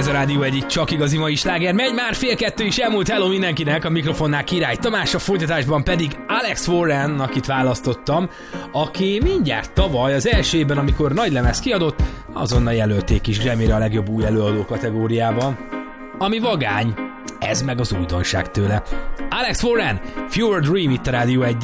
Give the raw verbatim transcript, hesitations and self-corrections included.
Ez a Rádió egy csak igazi mai sláger. Megy már fél kettő is, elmúlt. Hello mindenkinek, a mikrofonnál Király Tamás, a folytatásban pedig Alex Warren, akit választottam, aki mindjárt tavaly az első évben, amikor nagy lemez kiadott, azonnal jelölték is Grammy-re a legjobb új előadó kategóriában. Ami vagány, ez meg az újdonság tőle. Alex Warren, Fewer Dream itt a Rádió egy.